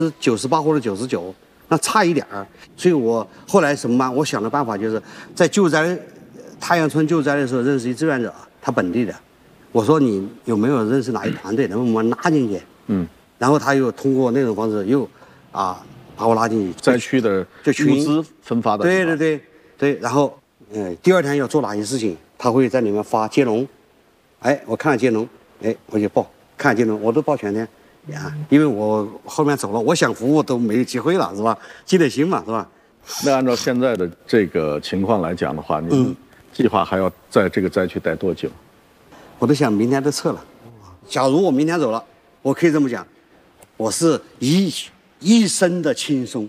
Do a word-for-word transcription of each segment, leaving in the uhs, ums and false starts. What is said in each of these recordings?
是九十八或者九十九，那差一点儿。所以我后来什么办？我想的办法就是在救灾太阳村救灾的时候认识一志愿者，他本地的，我说你有没有认识哪一团队能把我们拉进去？嗯，然后他又通过那种方式又啊把我拉进去灾区的物资分发的。 对对对对，然后嗯第二天要做哪些事情，他会在里面发接龙，哎我看了接龙，哎我就报，看了接龙我都报全天。呀，因为我后面走了，我想服务都没有机会了，是吧？积点心嘛，是吧？ 那按照现在的这个情况来讲的话，你计划还要在这个灾区待多久？ 我都想明天就撤了。假如我明天走了，我可以这么讲，我是一一生的轻松。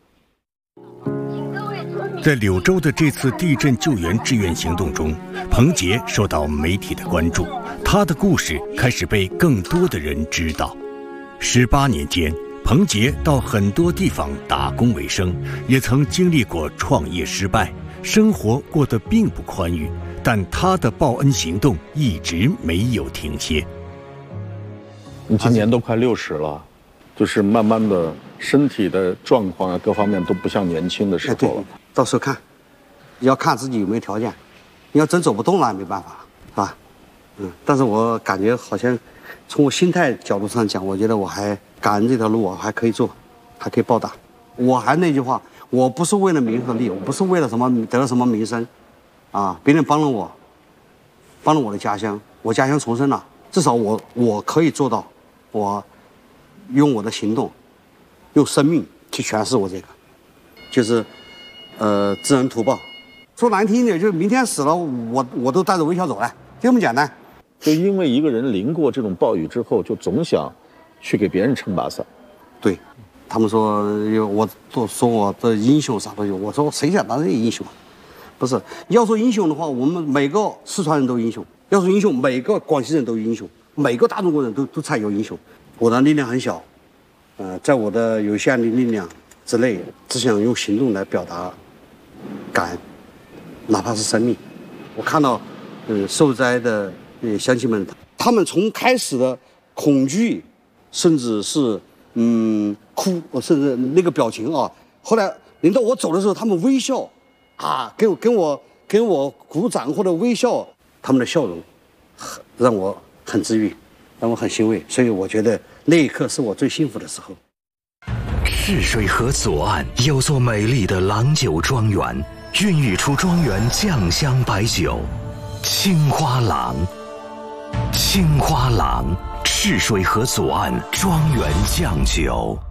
在柳州的这次地震救援志愿行动中，彭杰受到媒体的关注，他的故事开始被更多的人知道。十八年间，彭杰到很多地方打工为生，也曾经历过创业失败，生活过得并不宽裕，但他的报恩行动一直没有停歇。 你今年都快六十了，就是慢慢的身体的状况啊，各方面都不像年轻的时候了。 到时候看，要看自己有没有条件。你要真走不动了，没办法，是吧？嗯，但是我感觉好像。从我心态角度上讲，我觉得我还感恩这条路，我还可以做，还可以报答。我还那句话，我不是为了名和利，我不是为了什么得了什么名声，啊，别人帮了我，帮了我的家乡，我家乡重生了，至少我我可以做到，我用我的行动，用生命去诠释我这个，就是，呃，知恩图报。说难听一点，就是明天死了，我我都带着微笑走了，就这么简单。 就因为一个人淋过这种暴雨之后，就总想去给别人撑把伞。 对，他们说我都说我的英雄啥都有，我说谁想当这个英雄？不是，要说英雄的话，我们每个四川人都英雄；要说英雄，每个广西人都英雄，每个大中国人都都才有英雄。我的力量很小，呃，在我的有限的力量之内，只想用行动来表达感恩，哪怕是生命。我看到，呃，受灾的。呃，乡亲们，他们从开始的恐惧，甚至是嗯哭，甚至那个表情啊，后来临到我走的时候，他们微笑，啊，给我跟我跟我鼓掌或者微笑，他们的笑容，让我很治愈，让我很欣慰。所以我觉得那一刻是我最幸福的时候。 赤水河左岸有座美丽的郎酒庄园，孕育出庄园酱香白酒，青花郎。青花郎，赤水河左岸庄园酱酒。